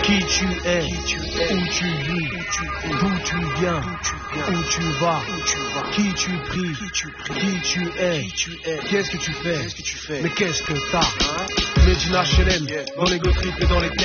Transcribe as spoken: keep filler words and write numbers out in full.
Qui tu es, où tu vis, d'où tu viens, où tu vas, qui tu pries, qui tu es, qu'est-ce que tu fais, mais qu'est-ce que t'as. Made in H L M, dans les go trip et dans les